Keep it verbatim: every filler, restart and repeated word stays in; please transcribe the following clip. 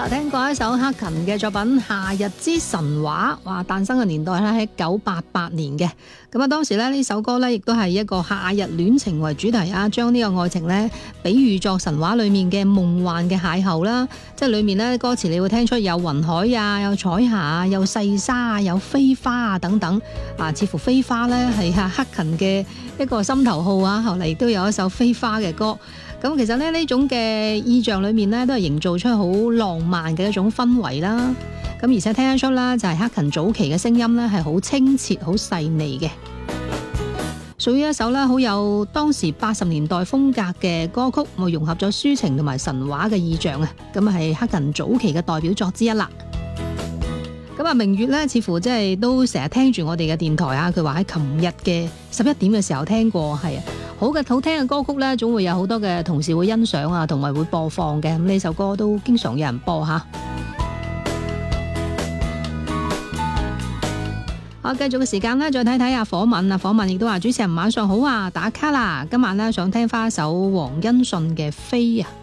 啦，聽過一首克勤嘅作品《夏日之神話》，哇！誕生嘅年代咧喺一九八八年嘅，咁啊當時咧呢首歌咧亦都係一個夏日戀情為主題啊，將呢個愛情咧比喻作神話裡面嘅夢幻嘅邂逅啦，即係裡面咧歌詞你會聽出有雲海啊，有彩霞啊，有細沙啊，有飛花啊等等啊，似乎飛花咧係啊克勤嘅一個心頭好啊，後嚟亦都有一首飛花嘅歌。咁其實咧呢種嘅意象裏面咧都係營造出好浪漫嘅一種氛圍啦。咁而且聽得出啦，就係克勤早期嘅聲音咧係好清澈、好細膩嘅，屬於一首咧好有當時八十年代風格嘅歌曲，我融合咗抒情同埋神話嘅意象啊。咁啊係克勤早期嘅代表作之一啦。咁啊明月咧似乎即係都成日聽住我哋嘅電台啊，佢話喺琴日嘅十一點嘅時候聽過，係啊。好嘅好聽嘅歌曲咧，總會有好多嘅同事會欣賞啊，同埋會播放嘅。咁呢首歌都經常有人播吓。好，繼續嘅時間咧，再睇睇阿火敏啊，火敏亦都話主持人晚上好啊，打卡啦。今晚咧想聽翻一首黃欣順嘅飛啊。